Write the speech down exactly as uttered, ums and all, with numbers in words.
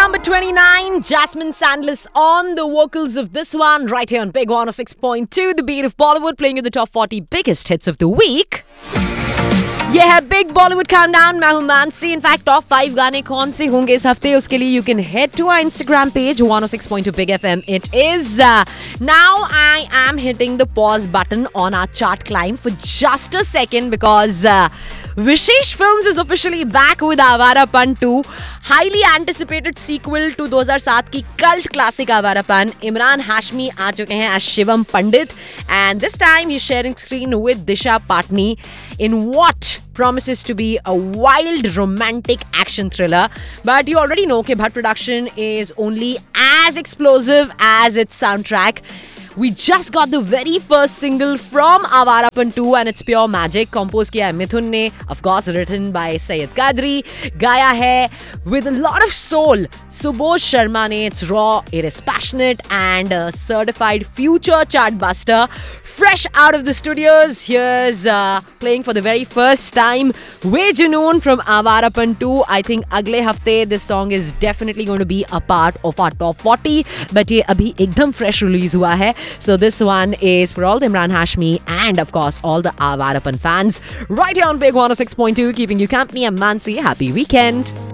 number twenty-nine, Jasmine Sandler on the vocals of this one, right here on Big one oh six point two, the beat of Bollywood, playing you the top forty biggest hits of the week. ये है big Bollywood countdown. मैं हूं Mansi. In fact top five गाने कौन से होंगे इस हफ्ते, उसके लिए you can head to our Instagram page one oh six point two Big F M. It is uh, now I am hitting the pause button on our chart climb for just a second because uh, Vishesh Films is officially back with Aavarapan two, highly anticipated sequel to two thousand seven की cult classic Aavarapan. Imran Hashmi आ चुके हैं as Shivam Pandit, and this time he's sharing screen with Disha Patni in what promises to be a wild romantic action thriller. But you already know that Bhatt Production is only as explosive as its soundtrack. We just got the very first single from Aavarapan two and it's pure magic. Compose kiya hai Mithun ne, of course written by Syed Qadri. Gaya hai with a lot of soul Subodh Sharma ne. It's raw, it is passionate and a certified future chart buster. Fresh out of the studios, here's uh, playing for the very first time Ve Junoon from Aavarapan two. I think agle hafte this song is definitely going to be a part of our top forty, but ye abhi ekdam fresh release hua hai. So this one is for all the Imran Hashmi and of course all the Aavarapan fans. Right here on Big one oh six point two, keeping you company. I'm Mansi. Happy weekend.